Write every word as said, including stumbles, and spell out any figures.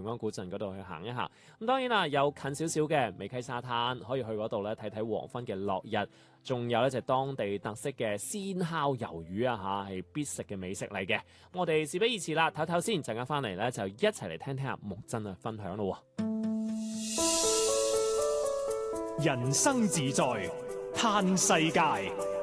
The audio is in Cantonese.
平安古鎮嗰度去行一下。咁當然啦，有近少少嘅美溪沙灘可以去嗰度咧睇睇黃昏嘅落日，仲有咧就係當地特色嘅鮮烤魷魚啊嚇，係必食嘅美食嚟嘅。我哋事不宜遲啦，唞唞先，陣間翻嚟咧就一齊嚟聽聽下木真啊分享咯。 人生自在嘆世界。